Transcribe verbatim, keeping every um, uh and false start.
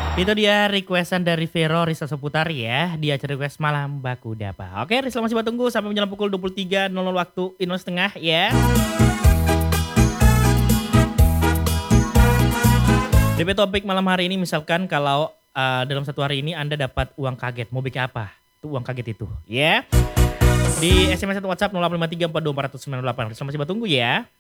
Itu dia requestan dari Vero Rizal Seputar ya, di acara request Malam Baku Dapa. Oke, Rizal masih tunggu sampai menjelang pukul dua puluh tiga nol nol waktu Indonesia Tengah ya. D P topik malam hari ini misalkan kalau uh, dalam satu hari ini Anda dapat uang kaget, mau bikin apa? Tuh uang kaget itu, ya. Yeah. Di S M S atau WhatsApp nol delapan lima tiga empat dua empat sembilan delapan. Rizal masih tunggu ya.